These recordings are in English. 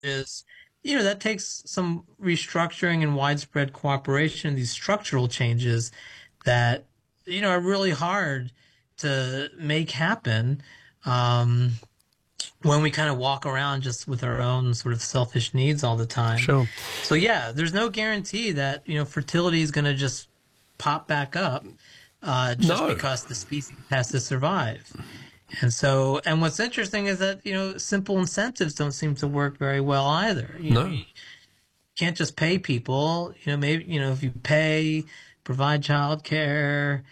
is, that takes some restructuring and widespread cooperation, these structural changes that, are really hard to make happen. Um, when we kind of walk around just with our own sort of selfish needs all the time. Sure. So yeah, there's no guarantee that, fertility is going to just pop back up just No. because the species has to survive. And what's interesting is that, simple incentives don't seem to work very well either. You can't just pay people, maybe, if you provide childcare,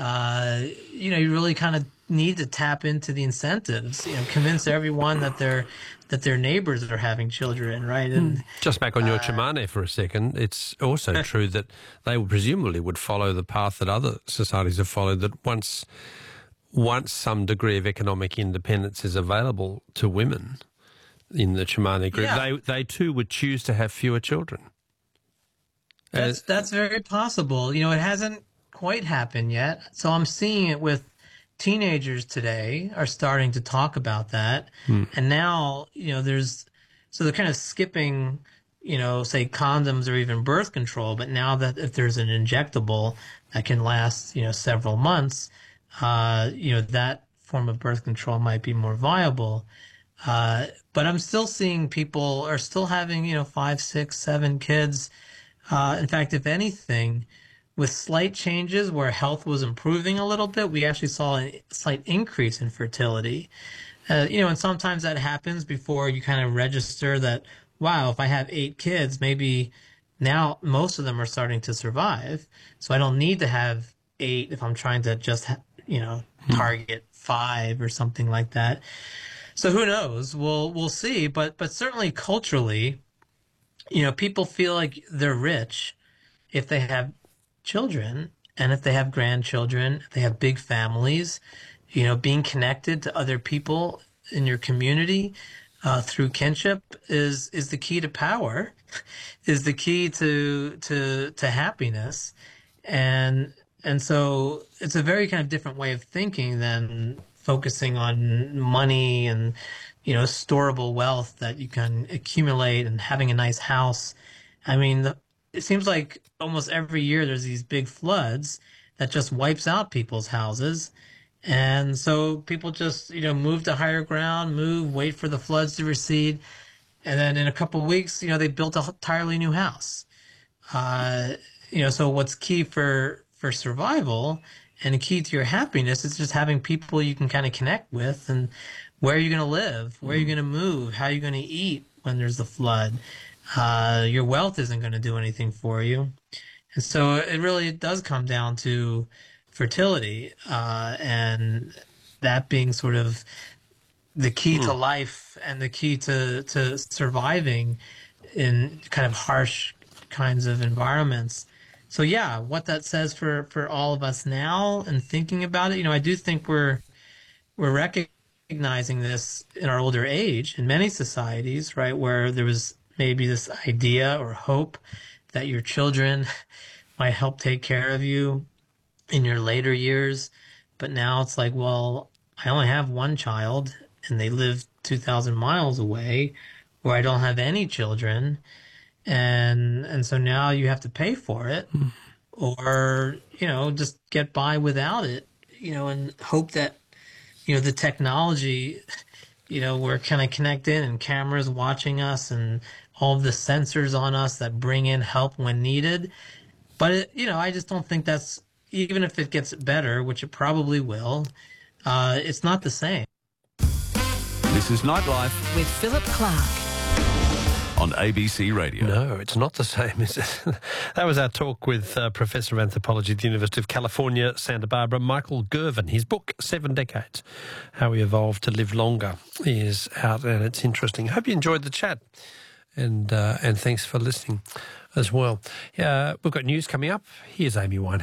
you really kind of need to tap into the incentives, convince everyone that their neighbors are having children, right? And just back on your Chimane for a second, it's also true that they presumably would follow the path that other societies have followed, that once some degree of economic independence is available to women in the Chimane group, they too would choose to have fewer children. That's very possible. It hasn't quite happened yet. So I'm seeing it with teenagers today are starting to talk about that. And now, so they're kind of skipping, say condoms or even birth control. But now that if there's an injectable that can last, several months, that form of birth control might be more viable. But I'm still seeing people are still having, 5, 6, 7 kids. In fact, if anything, with slight changes where health was improving a little bit, we actually saw a slight increase in fertility. And sometimes that happens before you kind of register that, wow, if I have 8 kids, maybe now most of them are starting to survive. So I don't need to have 8 if I'm trying to just, target 5 or something like that. So who knows? We'll see. But certainly culturally, people feel like they're rich if they have children, and if they have grandchildren, if they have big families, being connected to other people in your community through kinship is the key to power, is the key to happiness, and so it's a very kind of different way of thinking than focusing on money and storable wealth that you can accumulate and having a nice house. I mean, it seems like almost every year there's these big floods that just wipes out people's houses. And so people just, move to higher ground, wait for the floods to recede. And then in a couple of weeks, they built an entirely new house. So what's key for survival and key to your happiness is just having people you can kind of connect with, and where are you going to live? Where are you going to move? How are you going to eat when there's a flood? Your wealth isn't going to do anything for you. And so it really does come down to fertility, and that being sort of the key to life and the key to surviving in kind of harsh kinds of environments. So yeah, what that says for all of us now and thinking about it, I do think we're recognizing this in our older age in many societies, right, where there was maybe this idea or hope that your children might help take care of you in your later years. But now it's like, well, I only have one child and they live 2,000 miles away, or I don't have any children. And so now you have to pay for it, or, just get by without it, and hope that, the technology, we're kind of connected and cameras watching us and all of the sensors on us that bring in help when needed. But, I just don't think that's, even if it gets better, which it probably will, it's not the same. This is Nightlife with Philip Clark on ABC Radio. No, it's not the same, is it? That was our talk with Professor of Anthropology at the University of California, Santa Barbara, Michael Girvin. His book, 7 Decades, How We Evolved to Live Longer, is out, and it's interesting. Hope you enjoyed the chat, and thanks for listening as well. We've got news coming up. Here's Amy Winehouse.